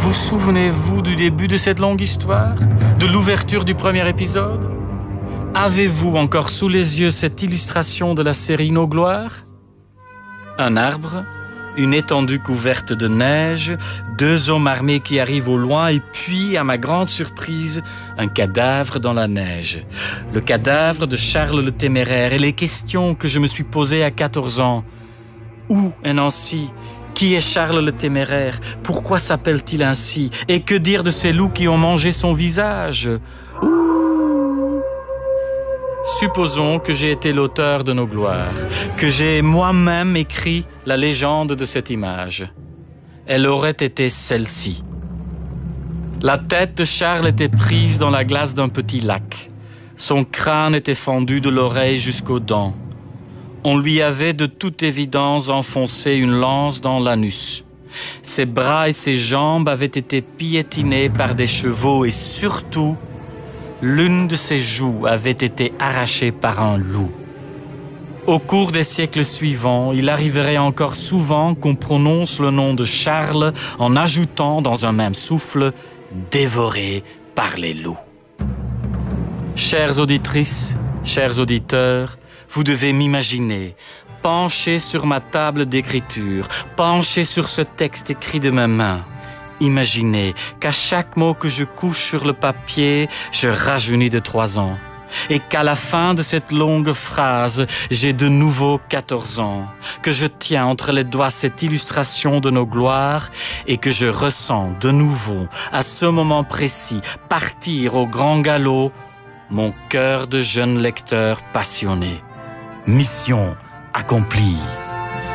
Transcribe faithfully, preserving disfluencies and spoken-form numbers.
Vous souvenez-vous du début de cette longue histoire? De l'ouverture du premier épisode? Avez-vous encore sous les yeux cette illustration de la série Nos Gloires? Un arbre, une étendue couverte de neige, deux hommes armés qui arrivent au loin et puis, à ma grande surprise, un cadavre dans la neige. Le cadavre de Charles le Téméraire et les questions que je me suis posées à quatorze ans. Où est Nancy? Qui est Charles le Téméraire? Pourquoi s'appelle-t-il ainsi? Et que dire de ces loups qui ont mangé son visage? Ouh! Supposons que j'ai été l'auteur de Nos Gloires, que j'ai moi-même écrit la légende de cette image. Elle aurait été celle-ci. La tête de Charles était prise dans la glace d'un petit lac. Son crâne était fendu de l'oreille jusqu'aux dents. On lui avait de toute évidence enfoncé une lance dans l'anus. Ses bras et ses jambes avaient été piétinés par des chevaux et surtout, l'une de ses joues avait été arrachée par un loup. Au cours des siècles suivants, il arriverait encore souvent qu'on prononce le nom de Charles en ajoutant dans un même souffle « dévoré par les loups ». Chères auditrices, chers auditeurs, vous devez m'imaginer, penché sur ma table d'écriture, penché sur ce texte écrit de mes mains. Imaginez qu'à chaque mot que je couche sur le papier, je rajeunis de trois ans. Et qu'à la fin de cette longue phrase, j'ai de nouveau quatorze ans, que je tiens entre les doigts cette illustration de Nos Gloires et que je ressens de nouveau, à ce moment précis, partir au grand galop, mon cœur de jeune lecteur passionné. Mission accomplie.